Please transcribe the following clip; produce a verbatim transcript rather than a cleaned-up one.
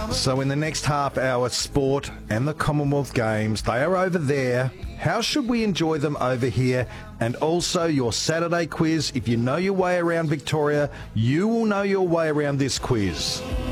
So in the next half hour, sport and the Commonwealth Games, they are over there. How should we enjoy them over here? And also your Saturday quiz. If you know your way around Victoria, you will know your way around this quiz.